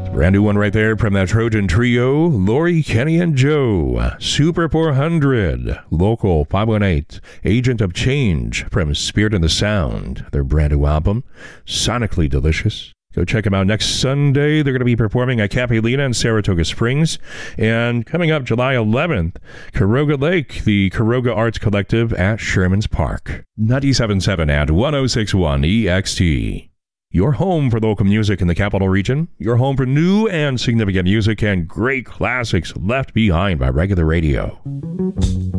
Brand new one right there from that Trojan trio, Lori, Kenny, and Joe. Super 400, Local 518, Agent of Change from Spirit and the Sound. Their brand new album, Sonically Delicious. Go check them out next Sunday. They're going to be performing at Cafe Lena in Saratoga Springs. And coming up July 11th, Caroga Lake, the Caroga Arts Collective at Sherman's Park. 97.7 and 106.1 EXT. Your home for local music in the capital region. Your home for new and significant music and great classics left behind by regular radio.